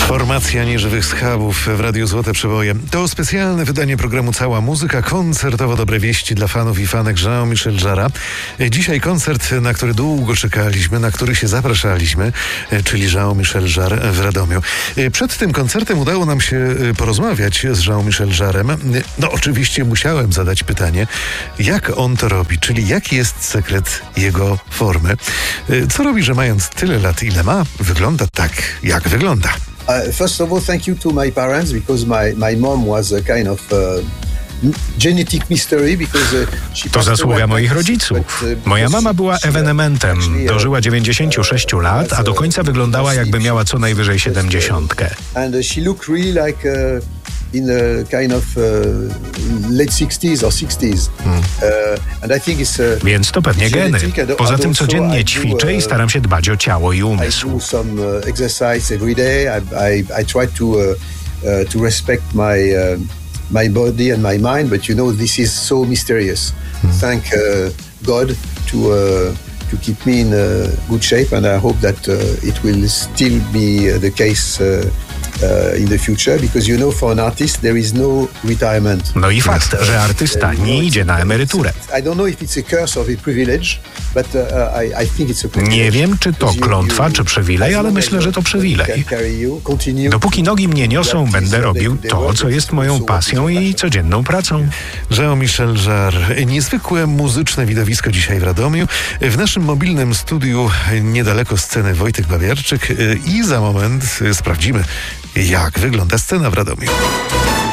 Formacja Nieżywych Schabów w Radiu Złote Przeboje. To specjalne wydanie programu Cała Muzyka, koncertowo dobre wieści dla fanów i fanek Jean-Michel Jarre'a. Dzisiaj koncert, na który długo czekaliśmy, na który się zapraszaliśmy, czyli Jean-Michel Jarre w Radomiu. Przed tym koncertem udało nam się porozmawiać z Jean-Michel Jarre'em. No oczywiście musiałem zadać pytanie, jak on to robi, czyli jaki jest sekret jego formy. Co robi, że mając tyle lat, ile ma, wygląda tak, jak wygląda. First of all, thank you to my parents, because my mom was a kind of genetic mystery, because To zasługa moich rodziców. Moja mama była ewenementem. Dożyła 96 lat, a do końca wyglądała, jakby miała co najwyżej 70. And she looked really like in a kind of late 60s or 60s. And I think it's Więc to pewnie geny. Poza tym codziennie ćwiczę i staram się dbać o ciało i I umysł. do some exercise every day. I try to respect my body and my mind, but you know, this is so mysterious. Thank God to keep me in good shape, and I hope that it will still be the case in the future, because you know, for an artist there is no retirement. No i fakt, że artysta nie idzie na emeryturę. I don't know if it's a curse or a privilege, but I think it's a privilege. Nie wiem, czy to klątwa, czy przywilej, ale myślę, że to przywilej. Dopóki nogi mnie niosą, będę robił to, co jest moją pasją i codzienną pracą. Jean-Michel Jarre. Niezwykłe muzyczne widowisko dzisiaj w Radomiu. W naszym mobilnym studiu niedaleko sceny Wojtek Babiarczyk i za moment sprawdzimy, jak wygląda scena w Radomiu.